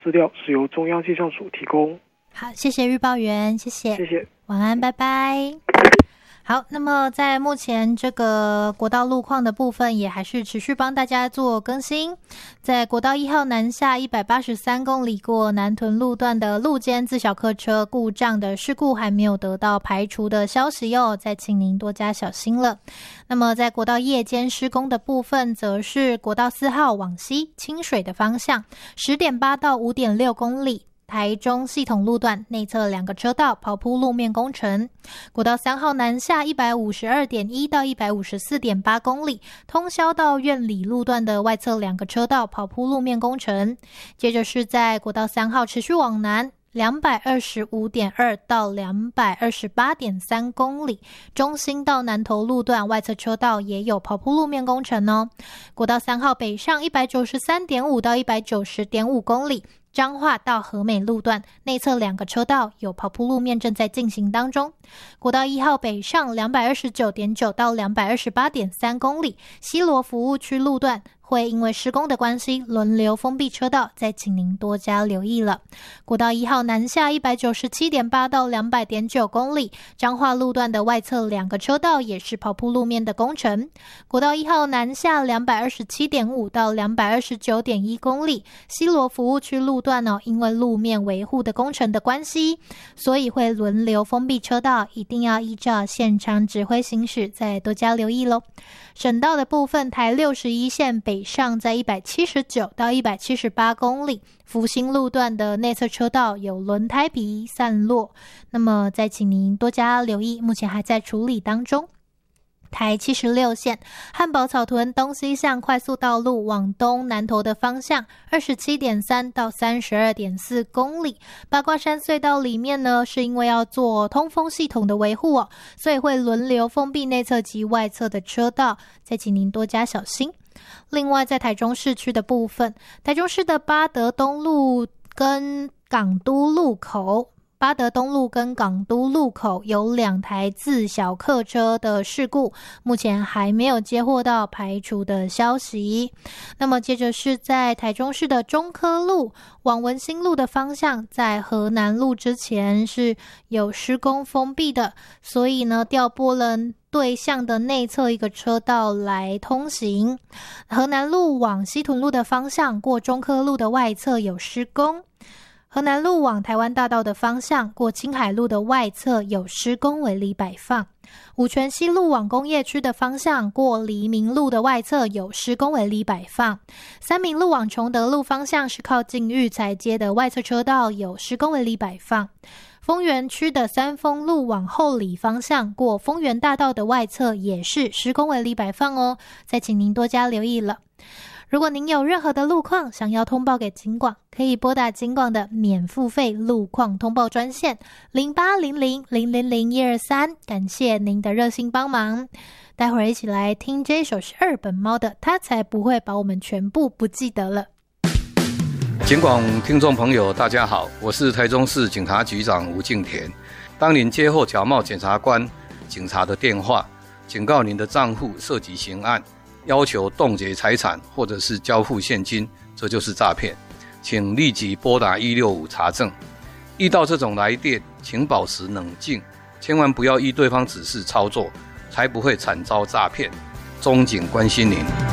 资料是由中央气象署提供。 好，谢谢预报员，谢谢， 谢谢， 晚安，拜拜。好，那么在目前这个国道路况的部分，也还是持续帮大家做更新。在国道1号南下183公里过南屯路段的路肩自小客车故障的事故还没有得到排除的消息哦，再请您多加小心了。那么在国道夜间施工的部分，则是国道4号往西清水的方向 10.8 到 5.6 公里。台中系统路段内侧2个车道刨铺路面工程，国道3号南下 152.1 到 154.8 公里，通霄到苑里路段的外侧2个车道刨铺路面工程。接着是在国道3号持续往南225.2 到 228.3 公里，中兴到南投路段外侧车道也有刨铺路面工程哦。国道3号北上 193.5 到 190.5 公里，彰化到和美路段内侧2个车道有刨铺路面正在进行当中。国道1号北上 229.9 到 228.3 公里，西螺服务区路段会因为施工的关系轮流封闭车道，再请您多加留意了。国道1号南下 197.8 到 200.9 公里，彰化路段的外侧2个车道也是刨铺路面的工程。国道1号南下 227.5 到 229.1 公里，西螺服务区路段因为路面维护的工程的关系，所以会轮流封闭车道，一定要依照现场指挥行驶，再多加留意咯。省道的部分，台61线北上在179到178公里，福兴路段的内侧车道有轮胎皮散落，那么再请您多加留意，目前还在处理当中。台76线汉宝草屯东西向快速道路往东南投的方向 27.3 到 32.4 公里，八卦山隧道里面呢，是因为要做通风系统的维护所以会轮流封闭内侧及外侧的车道，再请您多加小心。另外在台中市区的部分，台中市的八德东路跟港都路口，八德东路跟港都路口有2台自小客车的事故，目前还没有接获到排除的消息。那么接着是在台中市的中科路往文心路的方向，在河南路之前是有施工封闭的，所以呢调拨了对向的内侧一个车道来通行。河南路往西屯路的方向过中科路的外侧有施工，河南路往台湾大道的方向过青海路的外侧有施工围篱摆放，五权西路往工业区的方向过黎明路的外侧有施工围篱摆放，三民路往崇德路方向是靠近育才街的外侧车道有施工围篱摆放，丰原区的三丰路往后里方向过丰原大道的外侧也是施工围篱摆放哦，再请您多加留意了。如果您有任何的路况想要通报给警广，可以拨打警广的免付费路况通报专线0800000123，感谢您的热心帮忙。待会儿一起来听这首是二本猫的，他才不会把我们全部不记得了。 警广听众朋友大家好，我是台中市警察局长吴敬田。当您接获假冒检察官、警察的电话，警告您的账户涉及刑案，要求冻结财产或者是交付现金，这就是诈骗，请立即拨打165查证。遇到这种来电，请保持冷静，千万不要依对方指示操作，才不会惨遭诈骗。中警关心您。